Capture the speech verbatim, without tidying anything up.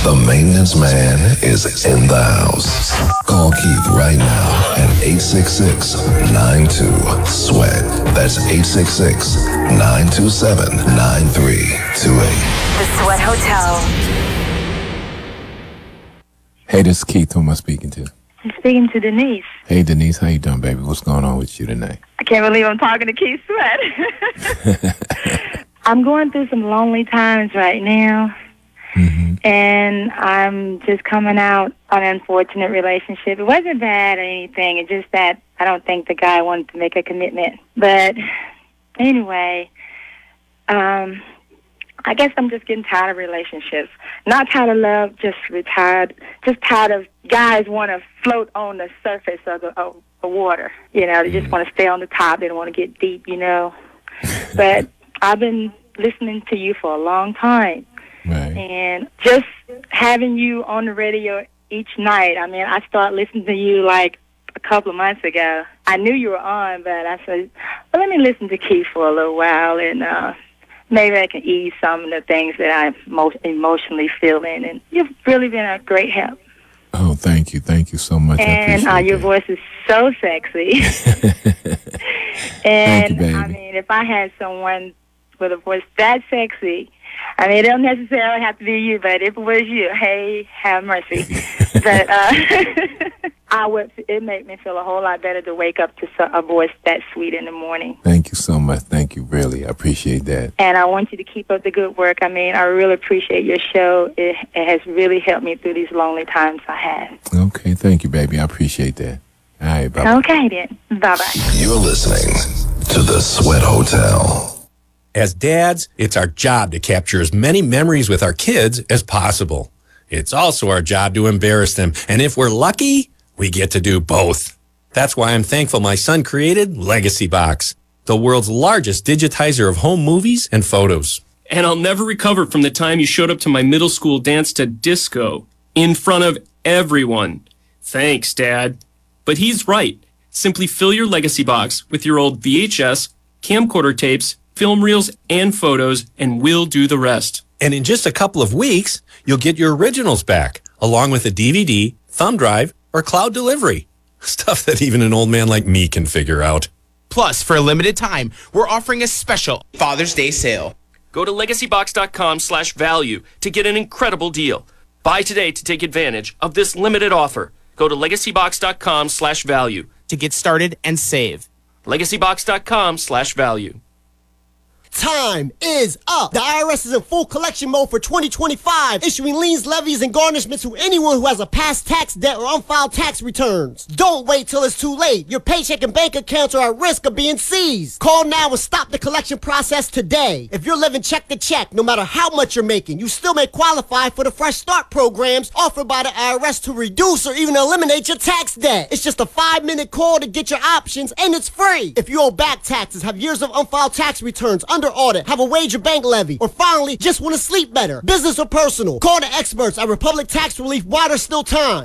The maintenance man is in the house. Call Keith right now at eight six six, nine two, sweat. That's eight six six, nine two seven, nine three two eight. The Sweat Hotel. Hey, this is Keith. Who am I speaking to? I'm speaking to Denise. Hey, Denise. How you doing, baby? What's going on with you tonight? I can't believe I'm talking to Keith Sweat. I'm going through some lonely times right now. Mm-hmm. And I'm just coming out on an unfortunate relationship. It wasn't bad or anything. It's just that I don't think the guy wanted to make a commitment. But anyway, um, I guess I'm just getting tired of relationships. Not tired of love, just retired. Just tired of guys want to float on the surface of the, of the water. You know, they just want to stay on the top. They don't want to get deep, you know. But I've been listening to you for a long time. Right. And just having you on the radio each night, I mean, I started listening to you like a couple of months ago. I knew you were on, but I said, well, let me listen to Keith for a little while, and uh, maybe I can ease some of the things that I'm most emotionally feeling. And you've really been a great help. Oh, thank you. Thank you so much. And I uh, your that. voice is so sexy. And, thank you, baby. I mean, if I had someone with a voice that sexy, I mean, it don't necessarily have to be you, but if it was you, hey, have mercy. But uh, I would. It made me feel a whole lot better to wake up to a voice that sweet in the morning. Thank you so much. Thank you, really. I appreciate that. And I want you to keep up the good work. I mean, I really appreciate your show. It, it has really helped me through these lonely times I had. Okay, thank you, baby. I appreciate that. All right, bye-bye. Okay, then. Bye-bye. You're listening to The Sweat Hotel. As dads, it's our job to capture as many memories with our kids as possible. It's also our job to embarrass them. And if we're lucky, we get to do both. That's why I'm thankful my son created Legacy Box, the world's largest digitizer of home movies and photos. And I'll never recover from the time you showed up to my middle school dance to disco in front of everyone. Thanks, Dad. But he's right. Simply fill your Legacy Box with your old V H S, camcorder tapes, film reels, and photos, and we'll do the rest. And in just a couple of weeks, you'll get your originals back, along with a D V D, thumb drive, or cloud delivery. Stuff that even an old man like me can figure out. Plus, for a limited time, we're offering a special Father's Day sale. Go to legacybox.com slash value to get an incredible deal. Buy today to take advantage of this limited offer. Go to legacybox.com slash value to get started and save. legacybox.com slash value. Time is up. The I R S is in full collection mode for twenty twenty-five, issuing liens, levies, and garnishments to anyone who has a past tax debt or unfiled tax returns. Don't wait till it's too late. Your paycheck and bank accounts are at risk of being seized. Call now and stop the collection process today. If you're living check to check, no matter how much you're making, you still may qualify for the Fresh Start programs offered by the I R S to reduce or even eliminate your tax debt. It's just a five-minute call to get your options, and it's free. If you owe back taxes, have years of unfiled tax returns, under audit, have a wage or bank levy, or finally just want to sleep better, business or personal, call the experts at Republic Tax Relief while there's still time.